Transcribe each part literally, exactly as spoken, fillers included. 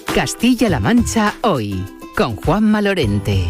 Castilla-La Mancha Hoy, con Juanma Lorente.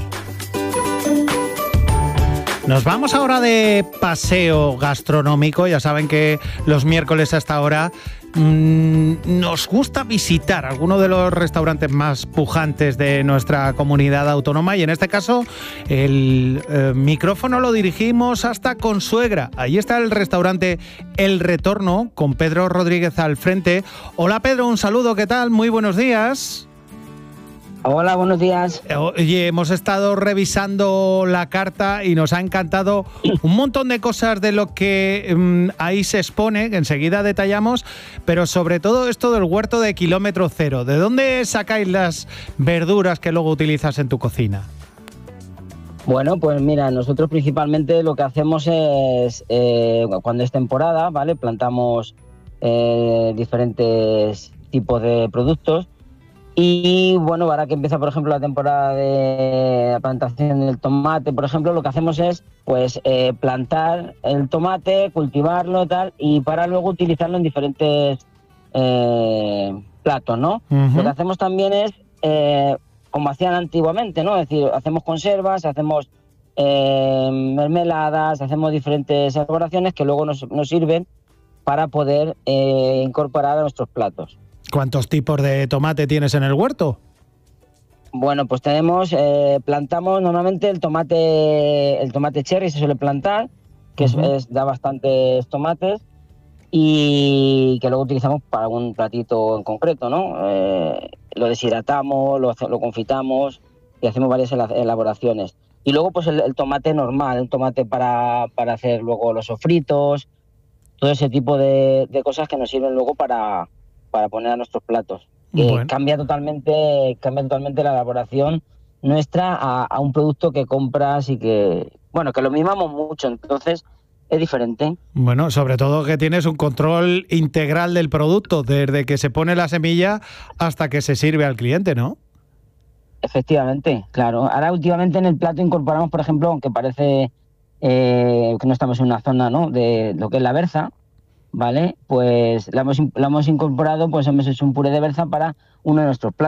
Nos vamos ahora de paseo gastronómico. Ya saben que los miércoles a esta hora mmm, nos gusta visitar algunos de los restaurantes más pujantes de nuestra comunidad autónoma, y en este caso el eh, micrófono lo dirigimos hasta Consuegra. Ahí está el restaurante El Retorno, con Pedro Rodríguez al frente. Hola Pedro, un saludo, ¿qué tal? Muy buenos días. Hola, buenos días. Oye, hemos estado revisando la carta y nos ha encantado un montón de cosas de lo que um, ahí se expone, que enseguida detallamos, pero sobre todo esto del huerto de kilómetro cero. ¿De dónde sacáis las verduras que luego utilizas en tu cocina? Bueno, pues mira, nosotros principalmente lo que hacemos es, eh, cuando es temporada, ¿vale? Plantamos eh, diferentes tipos de productos. Y bueno, ahora que empieza, por ejemplo, la temporada de la plantación del tomate, por ejemplo, lo que hacemos es pues eh, plantar el tomate, cultivarlo tal, y para luego utilizarlo en diferentes eh, platos, ¿no? Uh-huh. Lo que hacemos también es, eh, como hacían antiguamente, ¿no? Es decir, hacemos conservas, hacemos eh, mermeladas, hacemos diferentes elaboraciones que luego nos, nos sirven para poder eh, incorporar a nuestros platos. ¿Cuántos tipos de tomate tienes en el huerto? Bueno, pues tenemos, eh, plantamos normalmente el tomate, el tomate cherry se suele plantar, que uh-huh. es, es, da bastantes tomates y que luego utilizamos para un platito en concreto, ¿no? Eh, lo deshidratamos, lo, lo confitamos y hacemos varias elaboraciones. Y luego pues el, el tomate normal, el tomate para, para hacer luego los sofritos, todo ese tipo de, de cosas que nos sirven luego para... para poner a nuestros platos. Que bueno. cambia totalmente, cambia totalmente la elaboración nuestra a, a un producto que compras y que, bueno, que lo mimamos mucho, entonces es diferente. Bueno, sobre todo que tienes un control integral del producto, desde que se pone la semilla hasta que se sirve al cliente, ¿no? Efectivamente, claro. Ahora últimamente en el plato incorporamos, por ejemplo, aunque parece eh, que no estamos en una zona, ¿no?, de lo que es la berza, ¿vale? Pues la hemos, la hemos incorporado, pues hemos hecho un puré de berza para uno de nuestros platos.